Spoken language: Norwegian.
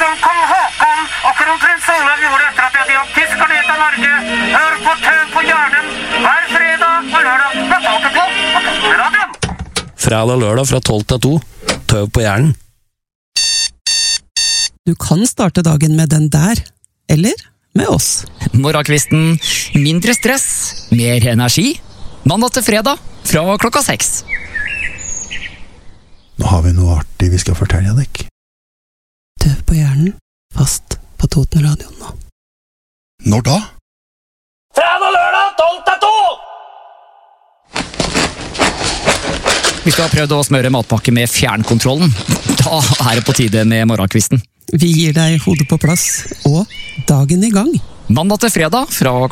som kong Håkon og kronprins Olav gjorde etter at de hadde gjort tyskerne ut av Norge. Hør på Tøv på Hjernen hver fredag og lørdag fra 12 til 2 på Totenradioen. Fredag og lørdag fra 12 til 2. Tøv på Hjernen. Du kan starte dagen med den der, eller med oss. Morgenkvisten, mindre stress, mer energi. Mandag til fredag fra klokka 6. Nå har vi noe artig vi skal fortelle deg. Tøv på Hjernen, fast på Totenradioen nå. Når da? Fredag og lørdag 12 til 2! Hvis du har prøvd å smøre matpakke med fjernkontrollen, da er det på tide med morgenkvisten. Vi gir deg hodet på plass, og dagen i gang. Mandag til fredag fra